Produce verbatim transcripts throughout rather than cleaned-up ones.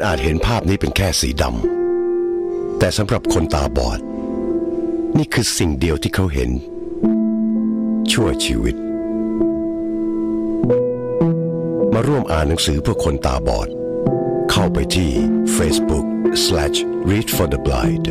อาจเห็นภาพนี้เป็นแค่สีดำแต่สำหรับคนตาบอดนี่คือสิ่งเดียวที่เขาเห็นชั่วชีวิตมาร่วมอ่านหนังสือเพื่อคนตาบอดเข้าไปที่ Facebook slash read for the blind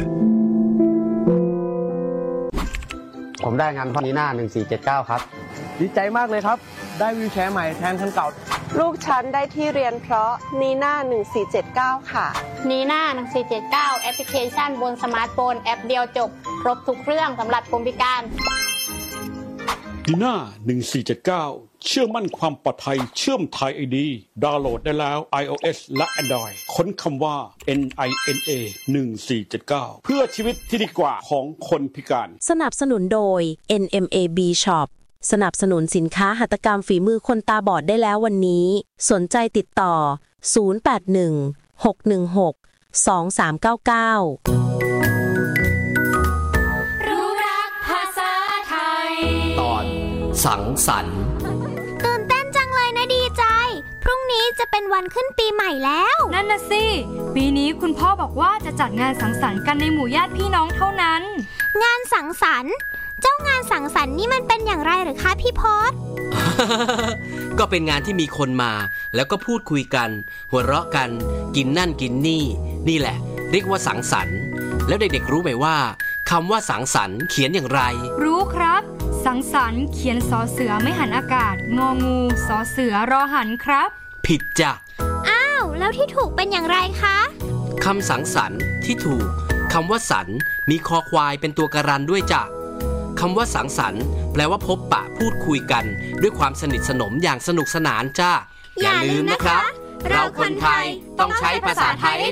ผมได้งานพ่อนีน่าหนึ่งสี่เจ็ดเก้าครับดีใจมากเลยครับได้วีลแชร์ใหม่แทนคันเก่าลูกฉันได้ที่เรียนเพราะนีน่าหนึ่งสี่เจ็ดเก้าค่ะนีน่าหนึ่งสี่เจ็ดเก้าแอปพลิเคชันบนสมาร์ทโฟนแอปเดียวจบครบทุกเรื่องสำหรับคนพิการนีน่าหนึ่งสี่เจ็ดเก้าเชื่อมั่นความปลอดภัยเชื่อมไทย ไอ ดี ดาวน์โหลดได้แล้ว iOS และ Android ค้นคำว่า เอ็น ไอ เอ็น เอ หนึ่งสี่เจ็ดเก้า เพื่อชีวิตที่ดีกว่าของคนพิการสนับสนุนโดย เอ็น เอ็ม เอ บี Shop สนับสนุนสินค้าหัตถกรรมฝีมือคนตาบอดได้แล้ววันนี้สนใจติดต่อศูนย์ แปด หนึ่ง หก หนึ่ง หก สอง สาม เก้า เก้ารู้รักภาษาไทยตอนสังสรรค์ตื่นเต้นจังเลยนะดีใจพรุ่งนี้จะเป็นวันขึ้นปีใหม่แล้วนั่นน่ะสิปีนี้คุณพ่อบอกว่าจะจัดงานสังสรรค์กันในหมู่ญาติพี่น้องเท่านั้นงานสังสรรค์เจ้างานสังสรรค์นี่มันเป็นอย่างไรหรือคะพี่พศก็เป็นงานที่มีคนมาแล้วก็พูดคุยกันหัวเราะกันกินนั่นกินนี่นี่แหละเรียกว่าสังสรรค์แล้วเด็กๆรู้ไหมว่าคำว่าสังสรรค์เขียนอย่างไรรู้ครับสังสรรค์เขียนสอเสือไม่หันอากาศงองูสอเสือรอหันครับผิดจ้ะอ้าวแล้วที่ถูกเป็นอย่างไรคะคำสังสรรค์ที่ถูกคำว่าสรรมีคอควายเป็นตัวการันด้วยจ้ะคำว่าสังสรรค์แปลว่าพบปะพูดคุยกันด้วยความสนิทสนมอย่างสนุกสนานจ้าอย่าลืมนะครับเราคนไทยต้องใช้ภาษาไทยให้